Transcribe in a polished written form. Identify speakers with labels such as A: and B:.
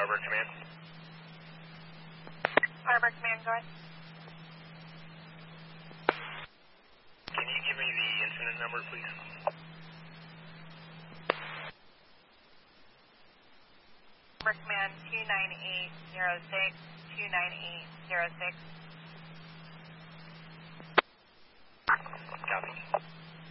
A: Arbor Command.
B: Arbor Command, go ahead.
A: Can you give me the incident number, please?
B: Arbor Command 29806, 29806.